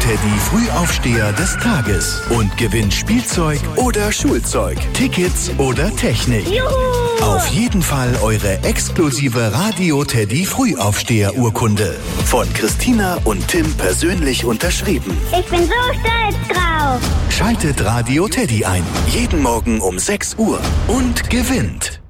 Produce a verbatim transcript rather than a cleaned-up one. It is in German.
Teddy Frühaufsteher des Tages und gewinnt Spielzeug oder Schulzeug, Tickets oder Technik. Juhu! Auf jeden Fall eure exklusive Radio Teddy Frühaufsteher Urkunde. Von Christina und Tim persönlich unterschrieben. Ich bin so stolz drauf. Schaltet Radio Teddy ein. Jeden Morgen um sechs Uhr und gewinnt.